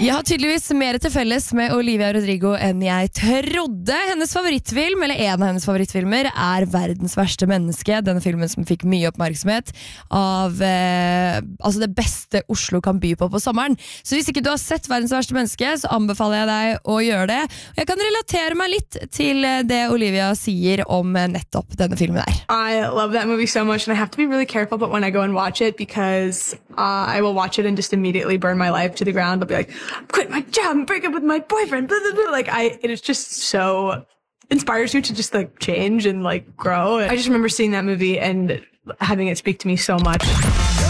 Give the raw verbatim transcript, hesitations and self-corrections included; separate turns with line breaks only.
Jeg har tydeligvis mer til felles med Olivia Rodrigo enn jeg trodde. Hennes favorittfilm, eller en av hennes favorittfilmer, er Verdens verste menneske. Denne filmen som fikk mye oppmerksomhet av eh, altså det beste Oslo kan by på på sommeren. Så hvis ikke du har sett Verdens verste menneske, så anbefaler jeg deg å gjøre det. Jeg kan relatere meg litt til det Olivia sier om nettopp denne filmen der.
I love that movie so much, and I have to be really careful but when I go and watch it, because uh, I will watch it and just immediately burn my life to the ground. I'll be like, quit my job and break up with my boyfriend, blah, blah, blah. Like, I, it is just so, inspires you to just like change and like grow. I just remember seeing that movie and having it speak to me so much.